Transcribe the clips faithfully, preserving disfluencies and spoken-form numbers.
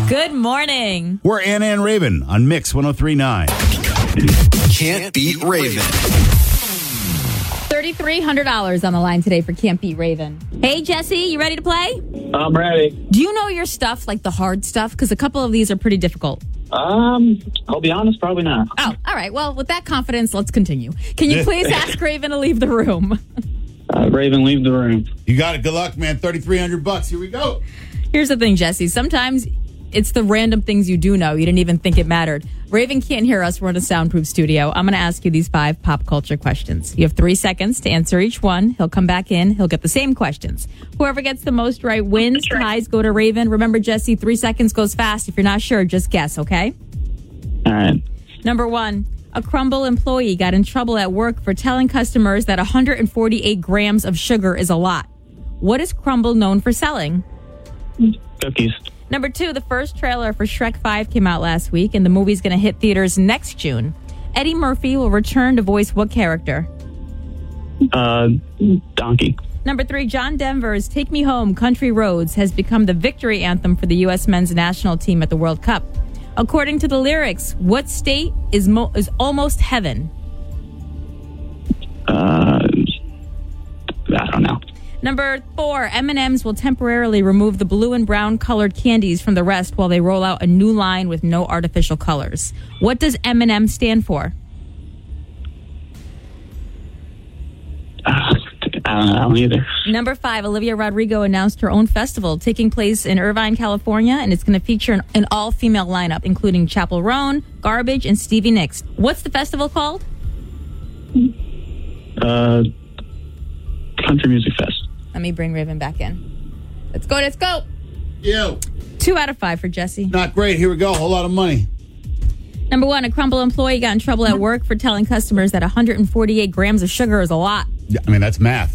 Good morning. We're Anna and Raven on Mix one oh three point nine. Can't beat Raven. three thousand three hundred dollars on the line today for Can't Beat Raven. Hey, Jesse, you ready to play? I'm ready. Do you know your stuff, like the hard stuff? Because a couple of these are pretty difficult. Um, I'll be honest, probably not. Oh, all right. Well, with that confidence, let's continue. Can you please ask Raven to leave the room? Uh, Raven, leave the room. You got it. Good luck, man. thirty-three hundred bucks. Here we go. Here's the thing, Jesse. Sometimes it's the random things you do know. You didn't even think it mattered. Raven can't hear us. We're in a soundproof studio. I'm going to ask you these five pop culture questions. You have three seconds to answer each one. He'll come back in. He'll get the same questions. Whoever gets the most right wins. Ties go to Raven. Remember, Jesse, three seconds goes fast. If you're not sure, just guess, okay? All right. Number one, a Crumble employee got in trouble at work for telling customers that one hundred forty-eight grams of sugar is a lot. What is Crumble known for selling? Cookies. Number two, the first trailer for Shrek five came out last week, and the movie's going to hit theaters next June. Eddie Murphy will return to voice what character? Uh, donkey. Number three, John Denver's Take Me Home, Country Roads has become the victory anthem for the U S men's national team at the World Cup. According to the lyrics, what state is mo- is almost heaven? Uh, I don't know. Number four, M and M's will temporarily remove the blue and brown colored candies from the rest while they roll out a new line with no artificial colors. What does M and M stand for? Uh, I don't know. I don't either. Number five, Olivia Rodrigo announced her own festival taking place in Irvine, California, and it's going to feature an, an all-female lineup, including Chappell Roan, Garbage, and Stevie Nicks. What's the festival called? Uh, Country Music Fest. Let me bring Raven back in. Let's go, let's go. Yo. Two out of five for Jesse. Not great. Here we go. A whole lot of money. Number one, a Crumble employee got in trouble at work for telling customers that one hundred forty-eight grams of sugar is a lot. Yeah, I mean, that's math.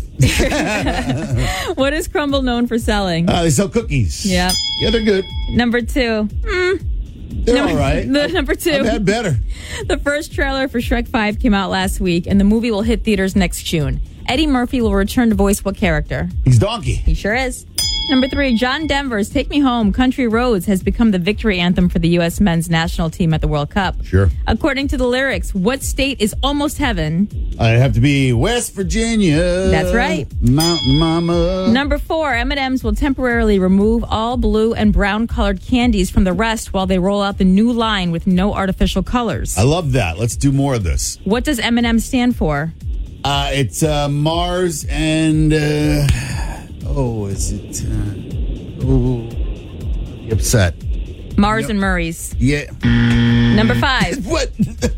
What is Crumble known for selling? Uh, they sell cookies. Yep. Yeah, they're good. Number two. Mm, They're number, all right. The, number two. I've had better. The first trailer for Shrek five came out last week, and the movie will hit theaters next June. Eddie Murphy will return to voice what character? He's Donkey. He sure is. Number three, John Denver's Take Me Home, Country Roads has become the victory anthem for the U S men's national team at the World Cup. Sure. According to the lyrics, what state is almost heaven? I'd have to be West Virginia. That's right. Mountain Mama. Number four, M and M's will temporarily remove all blue and brown colored candies from the rest while they roll out the new line with no artificial colors. I love that. Let's do more of this. What does M and M stand for? Uh, it's uh, Mars and... Uh, oh, is it... Uh, oh, I'm upset. Mars Yep. and Murray's. Yeah. Number five. What?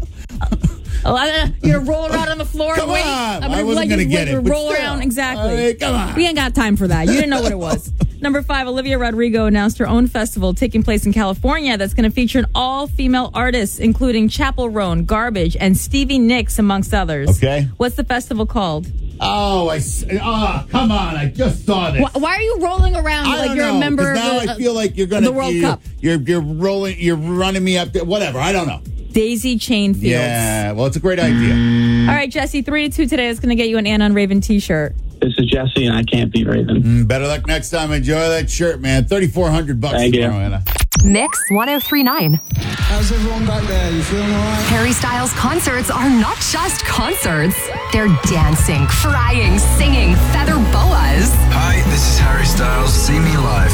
Oh, uh, you're gonna roll around on the floor Come and wait. on. I'm I gonna wasn't let gonna you get wait, it, but roll still. around. Exactly. All right, come on. We ain't got time for that. You didn't know what it was. Number five, Olivia Rodrigo announced her own festival taking place in California that's going to feature an all-female artists, including Chappell Roan, Garbage, and Stevie Nicks, amongst others. Okay. What's the festival called? Oh, I... s- Oh, come on. I just saw this. Why, why are you rolling around I like don't you're know, a member 'cause now of the, I feel like you're gonna the World you, Cup? You're you're rolling. You're running me up there. Whatever. I don't know. Daisy Chain Fields. Yeah. Well, it's a great idea. All right, Jesse, three to two today is going to get you an Anna and Raven t-shirt. This is Jesse, and I can't beat Raven. Mm, better luck next time. Enjoy that shirt, man. thirty-four hundred bucks Thank you. tomorrow, Anna. Mix one oh three point nine. How's everyone back there? You feeling all right? Harry Styles concerts are not just concerts. They're dancing, crying, singing, feather boas. Hi, this is Harry Styles. See me live.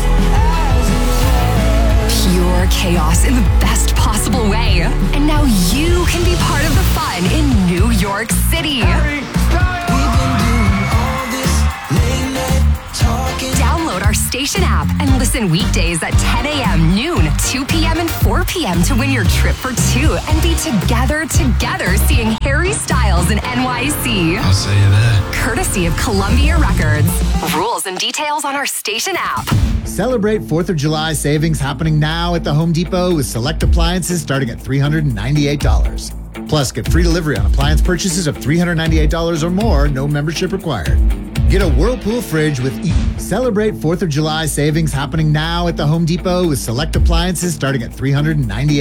Pure chaos in the best possible way. And now you can be part of the fun in New York City. Download our station app and listen weekdays at ten a.m., noon, two p.m., and four p.m. to win your trip for two and be together, together seeing Harry Styles in N Y C. I'll see you there. Courtesy of Columbia Records. Rules and details on our station app. Celebrate fourth of July savings happening now at the Home Depot with select appliances starting at three hundred ninety-eight dollars. Plus, get free delivery on appliance purchases of three hundred ninety-eight dollars or more, no membership required. Get a Whirlpool fridge with E. Celebrate fourth of July savings happening now at the Home Depot with select appliances starting at three hundred ninety-eight dollars.